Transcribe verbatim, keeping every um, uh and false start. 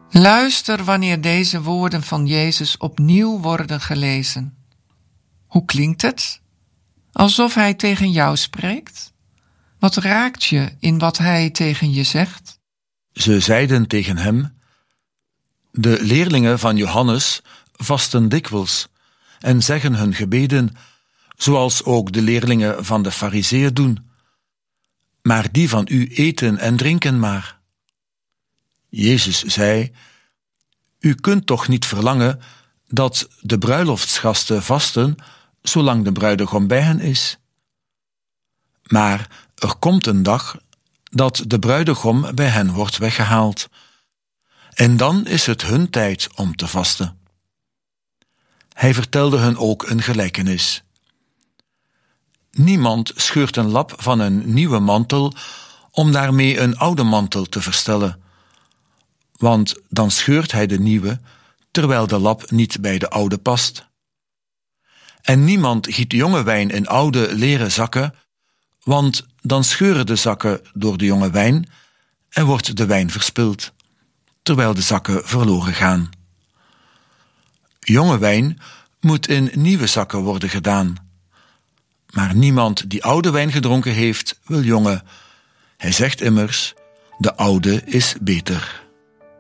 Luister wanneer deze woorden van Jezus opnieuw worden gelezen. Hoe klinkt het? Alsof hij tegen jou spreekt? Wat raakt je in wat hij tegen je zegt? Ze zeiden tegen hem: de leerlingen van Johannes vasten dikwijls en zeggen hun gebeden, zoals ook de leerlingen van de Farizeeën doen. Maar die van u eten en drinken maar. Jezus zei: u kunt toch niet verlangen dat de bruiloftsgasten vasten, zolang de bruidegom bij hen is? Maar er komt een dag dat de bruidegom bij hen wordt weggehaald. En dan is het hun tijd om te vasten. Hij vertelde hun ook een gelijkenis. Niemand scheurt een lap van een nieuwe mantel om daarmee een oude mantel te verstellen. Want dan scheurt hij de nieuwe, terwijl de lap niet bij de oude past. En niemand giet jonge wijn in oude leren zakken, want dan scheuren de zakken door de jonge wijn en wordt de wijn verspild, terwijl de zakken verloren gaan. Jonge wijn moet in nieuwe zakken worden gedaan. Maar niemand die oude wijn gedronken heeft, wil jonge. Hij zegt immers: de oude is beter.